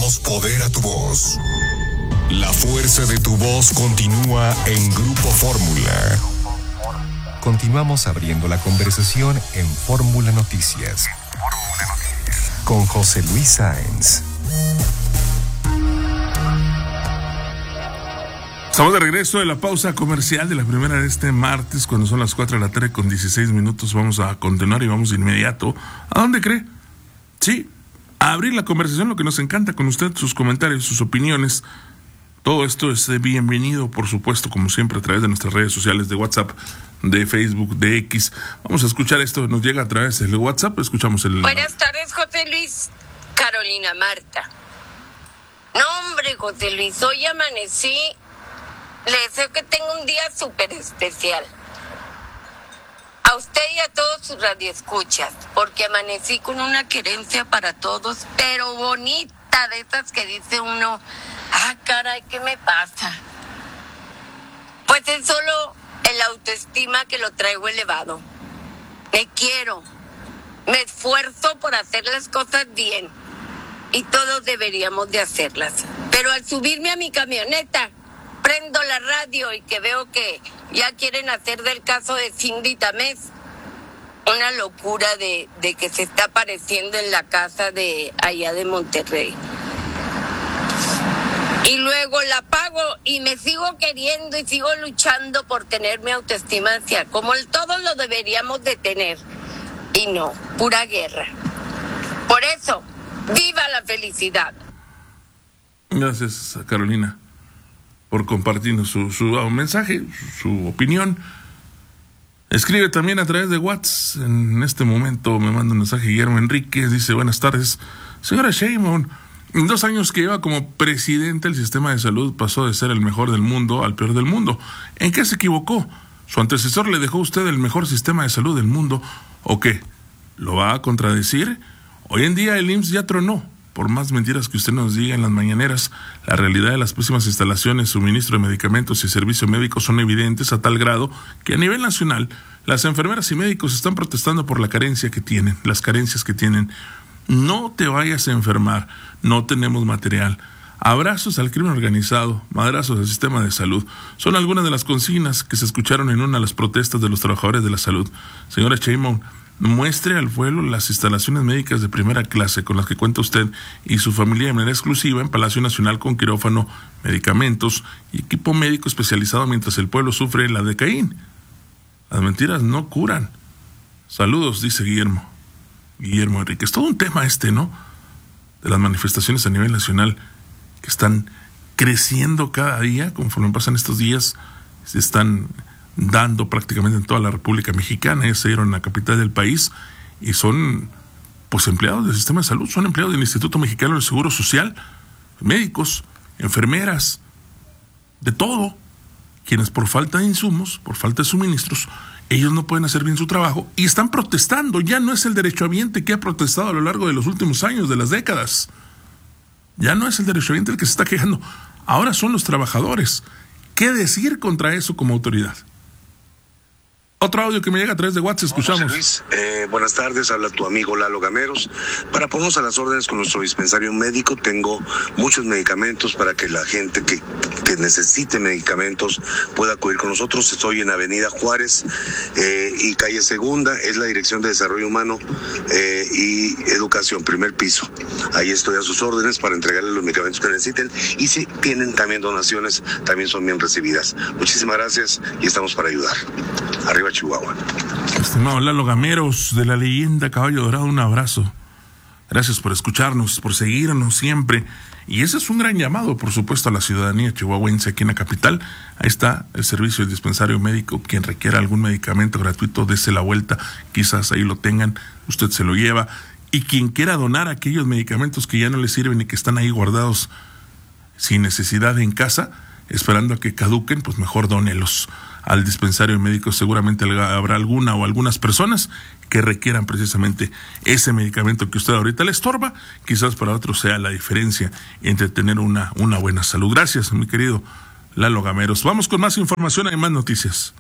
damos poder a tu voz. La fuerza de tu voz continúa en Grupo Fórmula. Continuamos abriendo la conversación en Fórmula Noticias. Con José Luis Sáenz. Estamos de regreso de la pausa comercial de la primera de este martes, cuando son las 4 de la tarde con 16 minutos. Vamos a continuar y vamos de inmediato. ¿A dónde cree? Sí, a abrir la conversación, lo que nos encanta con usted, sus comentarios, sus opiniones. Todo esto es bienvenido, por supuesto, como siempre, a través de nuestras redes sociales de WhatsApp, de Facebook, de X. Vamos a escuchar esto, nos llega a través del WhatsApp, escuchamos el... Buenas tardes, José Luis. Carolina Marta. No, hombre, José Luis, hoy amanecí. Le deseo que tenga un día súper especial. A usted y a todos sus radioescuchas, porque amanecí con una querencia para todos, pero bonita, de esas que dice uno, ah, caray, ¿qué me pasa? Pues es solo el autoestima que lo traigo elevado. Me quiero, me esfuerzo por hacer las cosas bien, y todos deberíamos de hacerlas. Pero al subirme a mi camioneta, prendo la radio y que veo que ya quieren hacer del caso de Cindy Tamés una locura de que se está apareciendo en la casa de allá de Monterrey. Y luego la pago y me sigo queriendo y sigo luchando por tener mi autoestima hacia como todos lo deberíamos de tener. Y no, pura guerra. Por eso, ¡viva la felicidad! Gracias, Carolina, por compartirnos su mensaje, su opinión. Escribe también a través de WhatsApp. En este momento me manda un mensaje Guillermo Enríquez, dice: buenas tardes, señora Sheinbaum. En 2 años que lleva como presidente, el sistema de salud pasó de ser el mejor del mundo al peor del mundo. ¿En qué se equivocó? ¿Su antecesor le dejó a usted el mejor sistema de salud del mundo o qué? ¿Lo va a contradecir? Hoy en día el IMSS ya tronó. Por más mentiras que usted nos diga en las mañaneras, la realidad de las pésimas instalaciones, suministro de medicamentos y servicio médico son evidentes a tal grado que a nivel nacional las enfermeras y médicos están protestando por la carencia que tienen, las carencias que tienen. No te vayas a enfermar, no tenemos material. Abrazos al crimen organizado, madrazos al sistema de salud. Son algunas de las consignas que se escucharon en una de las protestas de los trabajadores de la salud. Señora Sheinbaum, muestre al pueblo las instalaciones médicas de primera clase con las que cuenta usted y su familia de manera exclusiva en Palacio Nacional, con quirófano, medicamentos y equipo médico especializado mientras el pueblo sufre la decaín. Las mentiras no curan. Saludos, dice Guillermo Enríquez. Todo un tema ¿no? De las manifestaciones a nivel nacional que están creciendo cada día, conforme pasan estos días, se están dando prácticamente en toda la República Mexicana. Ya se dieron en la capital del país y son pues empleados del sistema de salud, son empleados del Instituto Mexicano del Seguro Social, médicos, enfermeras, de todo, quienes por falta de insumos, por falta de suministros, ellos no pueden hacer bien su trabajo y están protestando. Ya no es el derechohabiente que ha protestado a lo largo de los últimos años, de las décadas. Ya no es el derechohabiente el que se está quejando. Ahora son los trabajadores. ¿Qué decir contra eso como autoridad? Otro audio que me llega a través de WhatsApp, escuchamos. Hola, Luis. Buenas tardes, habla tu amigo Lalo Gameros. Para ponernos a las órdenes con nuestro dispensario médico, tengo muchos medicamentos para que la gente que necesite medicamentos pueda acudir con nosotros. Estoy en Avenida Juárez y Calle Segunda, es la Dirección de Desarrollo Humano y Educación, primer piso. Ahí estoy a sus órdenes para entregarles los medicamentos que necesiten, y si tienen también donaciones, también son bien recibidas. Muchísimas gracias y estamos para ayudar. Arriba Chihuahua. Estimado Lalo Gameros, de la leyenda Caballo Dorado, un abrazo. Gracias por escucharnos, por seguirnos siempre. Y ese es un gran llamado, por supuesto, a la ciudadanía chihuahuense aquí en la capital. Ahí está el servicio del dispensario médico. Quien requiera algún medicamento gratuito, dése la vuelta. Quizás ahí lo tengan, usted se lo lleva. Y quien quiera donar aquellos medicamentos que ya no le sirven y que están ahí guardados sin necesidad en casa, esperando a que caduquen, pues mejor dónelos al dispensario médico. Seguramente habrá alguna o algunas personas que requieran precisamente ese medicamento que usted ahorita le estorba. Quizás para otros sea la diferencia entre tener una buena salud. Gracias, mi querido Lalo Gameros. Vamos con más información y más noticias.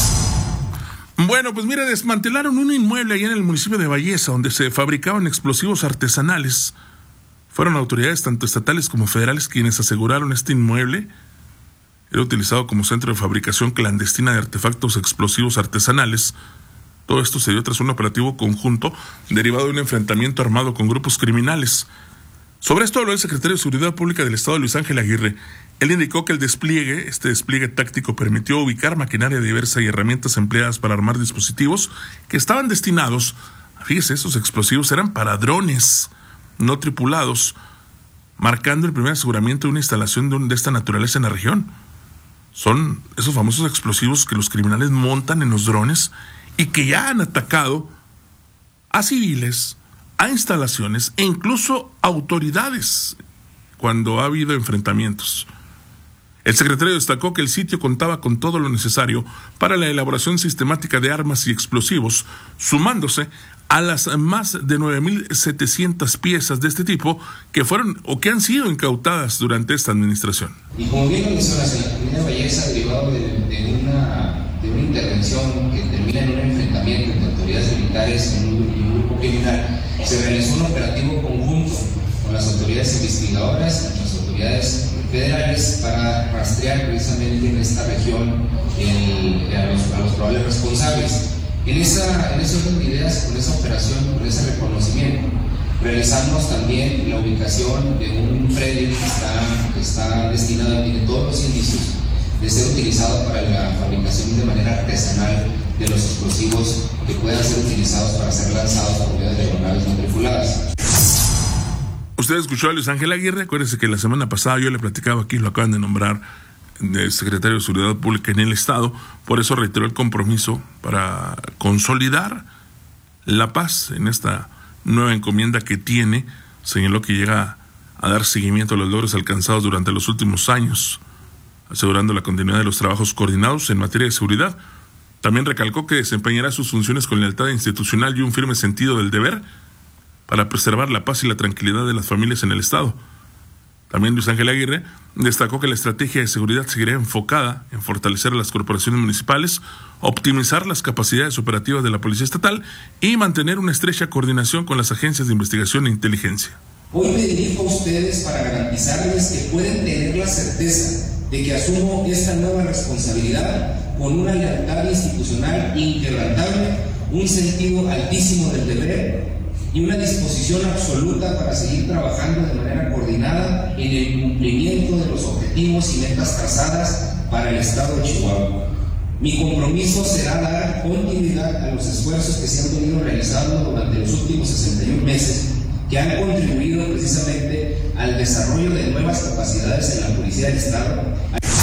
Bueno, pues mira, desmantelaron un inmueble allá en el municipio de Valleza, donde se fabricaban explosivos artesanales. Fueron autoridades tanto estatales como federales quienes aseguraron este inmueble era utilizado como centro de fabricación clandestina de artefactos explosivos artesanales. Todo esto se dio tras un operativo conjunto derivado de un enfrentamiento armado con grupos criminales. Sobre esto habló el secretario de Seguridad Pública del Estado, Luis Ángel Aguirre. Él indicó que este despliegue táctico permitió ubicar maquinaria diversa y herramientas empleadas para armar dispositivos que estaban destinados, fíjese, esos explosivos eran para drones no tripulados, marcando el primer aseguramiento de una instalación de esta naturaleza en la región. Son esos famosos explosivos que los criminales montan en los drones y que ya han atacado a civiles, a instalaciones e incluso autoridades cuando ha habido enfrentamientos. El secretario destacó que el sitio contaba con todo lo necesario para la elaboración sistemática de armas y explosivos, sumándose a las más de 9,700 piezas de este tipo que fueron o que han sido incautadas durante esta administración. Y como bien lo mencionas, en la comunidad de Bayelsa, derivado de una intervención que termina en un enfrentamiento entre autoridades militares y un grupo criminal, se realizó un operativo conjunto con las autoridades investigadoras y las autoridades federales para rastrear precisamente en esta región a los probables responsables. En ese orden de ideas, con esa operación, con ese reconocimiento, realizamos también la ubicación de un predio que está destinado, tiene todos los indicios de ser utilizado para la fabricación de manera artesanal de los explosivos que puedan ser utilizados para ser lanzados por medio de aeronaves no tripuladas. Usted escuchó a Luis Ángel Aguirre. Acuérdense que la semana pasada yo le platicaba aquí, lo acaban de nombrar del secretario de Seguridad Pública en el Estado. Por eso reiteró el compromiso para consolidar la paz en esta nueva encomienda que tiene. Señaló que llega a dar seguimiento a los logros alcanzados durante los últimos años, asegurando la continuidad de los trabajos coordinados en materia de seguridad. También recalcó que desempeñará sus funciones con lealtad institucional y un firme sentido del deber para preservar la paz y la tranquilidad de las familias en el Estado. También Luis Ángel Aguirre destacó que la estrategia de seguridad seguirá enfocada en fortalecer a las corporaciones municipales, optimizar las capacidades operativas de la Policía Estatal y mantener una estrecha coordinación con las agencias de investigación e inteligencia. Hoy me dirijo a ustedes para garantizarles que pueden tener la certeza de que asumo esta nueva responsabilidad con una lealtad institucional inquebrantable, un sentido altísimo del deber y una disposición absoluta para seguir trabajando de manera coordinada en el cumplimiento de los objetivos y metas trazadas para el Estado de Chihuahua. Mi compromiso será dar continuidad a los esfuerzos que se han venido realizando durante los últimos 61 meses, que han contribuido precisamente al desarrollo de nuevas capacidades en la Policía del Estado.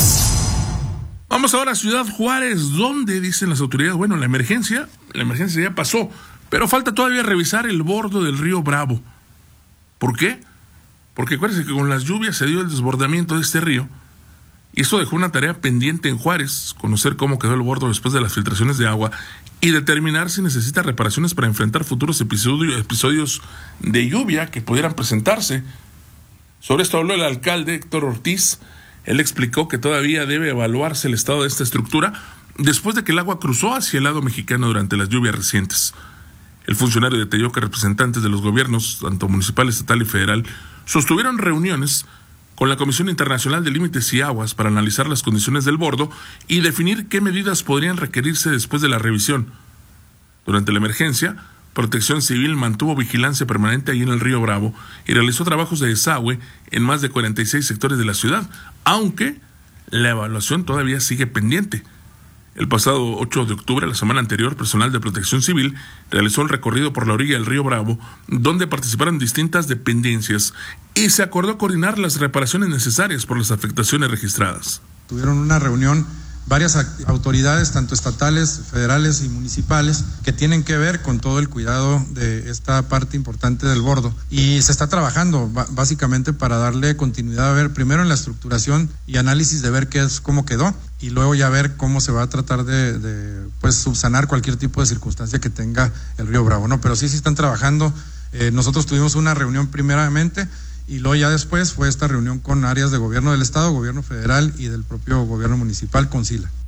Vamos ahora a Ciudad Juárez, donde dicen las autoridades, bueno, la emergencia ya pasó, pero falta todavía revisar el bordo del río Bravo. ¿Por qué? Porque acuérdense que con las lluvias se dio el desbordamiento de este río, y esto dejó una tarea pendiente en Juárez, conocer cómo quedó el bordo después de las filtraciones de agua y determinar si necesita reparaciones para enfrentar futuros episodios de lluvia que pudieran presentarse. Sobre esto habló el alcalde Héctor Ortiz. Él explicó que todavía debe evaluarse el estado de esta estructura después de que el agua cruzó hacia el lado mexicano durante las lluvias recientes. El funcionario detalló que representantes de los gobiernos, tanto municipal, estatal y federal, sostuvieron reuniones con la Comisión Internacional de Límites y Aguas para analizar las condiciones del bordo y definir qué medidas podrían requerirse después de la revisión. Durante la emergencia, Protección Civil mantuvo vigilancia permanente ahí en el río Bravo y realizó trabajos de desagüe en más de 46 sectores de la ciudad, aunque la evaluación todavía sigue pendiente. El pasado 8 de octubre, la semana anterior, personal de Protección Civil realizó un recorrido por la orilla del río Bravo, donde participaron distintas dependencias y se acordó coordinar las reparaciones necesarias por las afectaciones registradas. Tuvieron una reunión varias autoridades, tanto estatales, federales y municipales, que tienen que ver con todo el cuidado de esta parte importante del bordo. Y se está trabajando básicamente para darle continuidad, a ver primero en la estructuración y análisis de ver cómo quedó, y luego ya ver cómo se va a tratar de subsanar cualquier tipo de circunstancia que tenga el río Bravo, ¿no? Pero sí están trabajando. Nosotros tuvimos una reunión primeramente, y luego ya después fue esta reunión con áreas de gobierno del Estado, gobierno federal y del propio gobierno municipal con SILA.